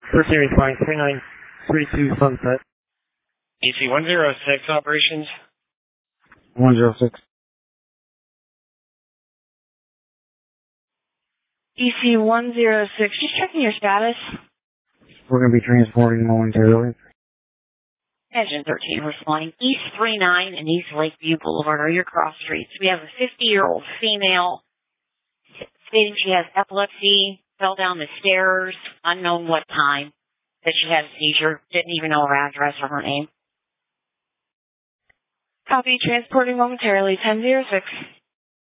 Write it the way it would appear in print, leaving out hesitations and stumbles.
First Series flying 3932 Sunset. EC 106 operations. 106. EC 106, just checking your status. We're going to be transporting momentarily. Engine 13, we're flying East 39 and East Lakeview Boulevard are your cross streets. We have a 50-year-old female stating she has epilepsy, fell down the stairs, unknown what time, that she had a seizure, didn't even know her address or her name. Copy, transporting momentarily, 1006.